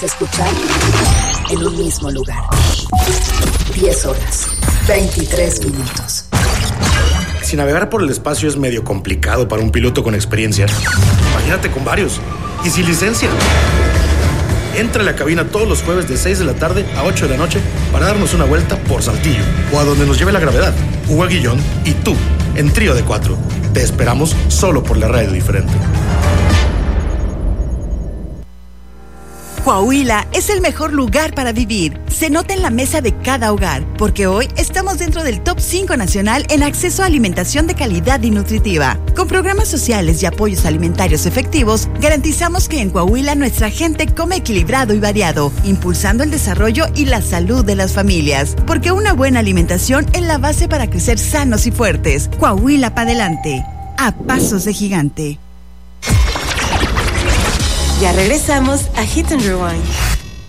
Escuchar en un mismo lugar. 10 horas, 23 minutos. Si navegar por el espacio es medio complicado para un piloto con experiencia, imagínate con varios y sin licencia. Entra a la cabina todos los jueves de 6 de la tarde a 8 de la noche para darnos una vuelta por Saltillo o a donde nos lleve la gravedad. Hugo Aguillón y tú, en Trío de 4. Te esperamos solo por la radio diferente. Coahuila es el mejor lugar para vivir. Se nota en la mesa de cada hogar, porque hoy estamos dentro del top 5 nacional en acceso a alimentación de calidad y nutritiva. Con programas sociales y apoyos alimentarios efectivos, garantizamos que en Coahuila nuestra gente come equilibrado y variado, impulsando el desarrollo y la salud de las familias. Porque una buena alimentación es la base para crecer sanos y fuertes. Coahuila para adelante, a pasos de gigante. Ya regresamos a Hit and Rewind.